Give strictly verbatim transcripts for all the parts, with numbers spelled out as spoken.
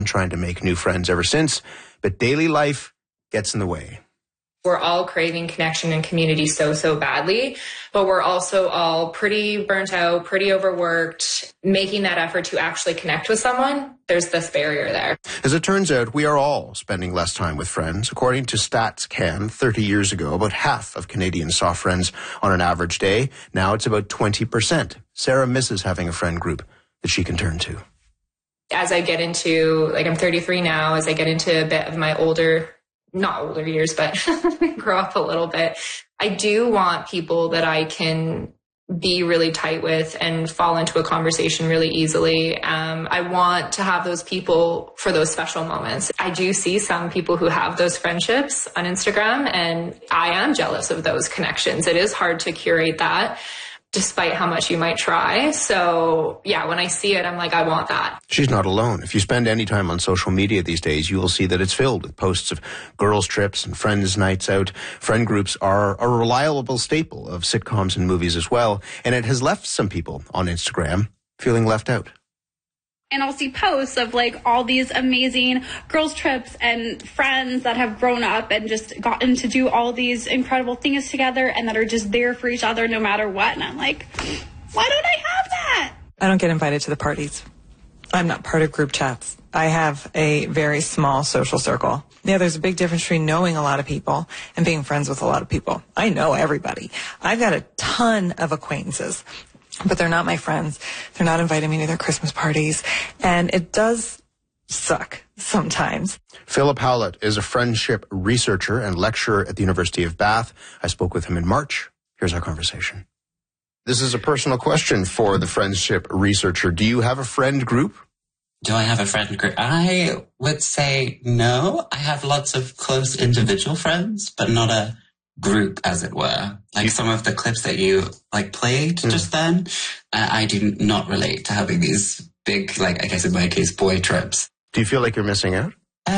trying to make new friends ever since, but daily life gets in the way. We're all craving connection and community so, so badly, but we're also all pretty burnt out, pretty overworked, making that effort to actually connect with someone. There's this barrier there. As it turns out, we are all spending less time with friends. According to StatsCan, thirty years ago, about half of Canadians saw friends on an average day. Now it's about twenty percent. Sarah misses having a friend group that she can turn to. As I get into, like I'm thirty-three now, as I get into a bit of my older not older years, but grow up a little bit. I do want people that I can be really tight with and fall into a conversation really easily. Um, I want to have those people for those special moments. I do see some people who have those friendships on Instagram, and I am jealous of those connections. It is hard to curate that, despite how much you might try. So yeah, when I see it, I'm like, I want that. She's not alone. If you spend any time on social media these days, you will see that it's filled with posts of girls' trips and friends' nights out. Friend groups are a reliable staple of sitcoms and movies as well. And it has left some people on Instagram feeling left out. And I'll see posts of like all these amazing girls' trips and friends that have grown up and just gotten to do all these incredible things together and that are just there for each other no matter what. And I'm like, why don't I have that? I don't get invited to the parties. I'm not part of group chats. I have a very small social circle. Yeah, there's a big difference between knowing a lot of people and being friends with a lot of people. I know everybody. I've got a ton of acquaintances, but they're not my friends. They're not inviting me to their Christmas parties. And it does suck sometimes. Philip Howlett is a friendship researcher and lecturer at the University of Bath. I spoke with him in March. Here's our conversation. This is a personal question for the friendship researcher. Do you have a friend group? Do I have a friend group? I would say no. I have lots of close individual friends, but not a group, as it were. Like some of the clips that you like played mm. just then, uh, I do not relate to having these big, like I guess in my case, boy trips. Do you feel like you're missing out?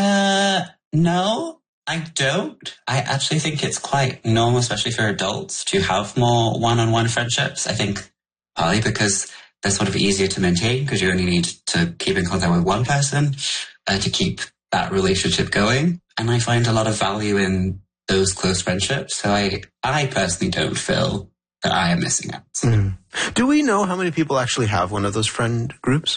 Uh, no, I don't. I actually think it's quite normal, especially for adults, to have more one-on-one friendships. I think partly because they're sort of easier to maintain because you only need to keep in contact with one person uh, to keep that relationship going. And I find a lot of value in those close friendships. So I, I personally don't feel that I am missing out. Mm. Do we know how many people actually have one of those friend groups?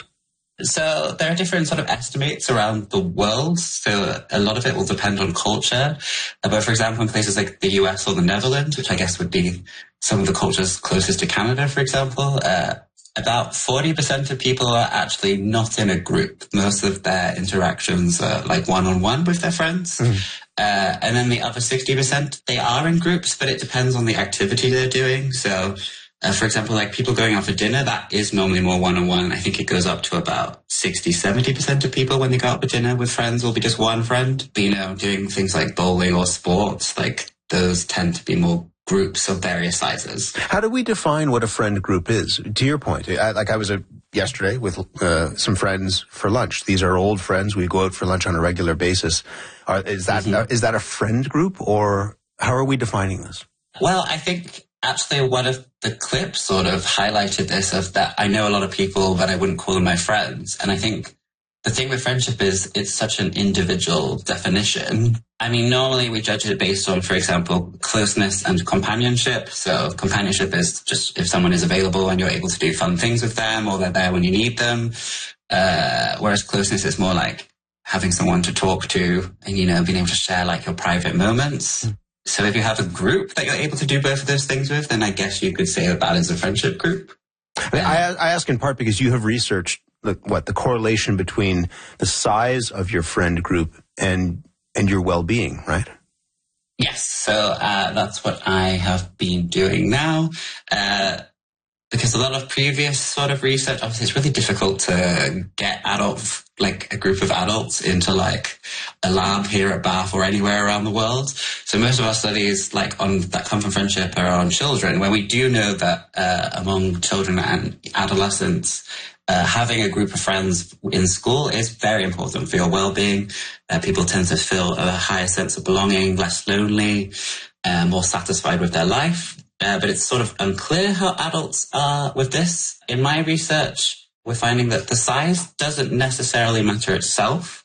So there are different sort of estimates around the world. So a lot of it will depend on culture. But for example, in places like the U S or the Netherlands, which I guess would be some of the cultures closest to Canada, for example, uh, about forty percent of people are actually not in a group. Most of their interactions are like one-on-one with their friends. Mm. Uh, and then the other sixty percent, they are in groups, but it depends on the activity they're doing. So, uh, for example, like people going out for dinner, that is normally more one-on-one. I think it goes up to about sixty, seventy percent of people when they go out for dinner with friends will be just one friend. But, you know, doing things like bowling or sports, like those tend to be more groups of various sizes. How do we define what a friend group is? To your point, I, like I was a, yesterday with uh, some friends for lunch. These are old friends. We go out for lunch on a regular basis. Are, is that mm-hmm. is that a friend group, or how are we defining this? Well, I think actually one of the clips sort of highlighted this, of that I know a lot of people, but I wouldn't call them my friends. And I think the thing with friendship is it's such an individual definition. I mean, normally we judge it based on, for example, closeness and companionship. So companionship is just if someone is available and you're able to do fun things with them, or they're there when you need them. Uh, whereas closeness is more like having someone to talk to and, you know, being able to share like your private moments. Mm. So if you have a group that you're able to do both of those things with, then I guess you could say that that is a friendship group. I, I ask in part because you have researched the, what the correlation between the size of your friend group and and your well-being, right? Yes. So uh, that's what I have been doing now. Uh, because a lot of previous sort of research, obviously it's really difficult to get adult, like a group of adults into like a lab here at Bath or anywhere around the world. So most of our studies like on that come from friendship are on children, where we do know that uh, among children and adolescents, Uh, having a group of friends in school is very important for your well-being. Uh, people tend to feel a higher sense of belonging, less lonely, uh, more satisfied with their life. Uh, but it's sort of unclear how adults are with this. In my research, we're finding that the size doesn't necessarily matter itself.